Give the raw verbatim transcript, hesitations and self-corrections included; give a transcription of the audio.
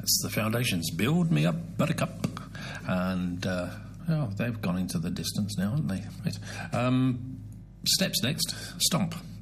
That's the Foundations. Build Me Up, Buttercup. And, uh, oh, they've gone into the distance now, haven't they? Right. Um, Steps next. Stomp.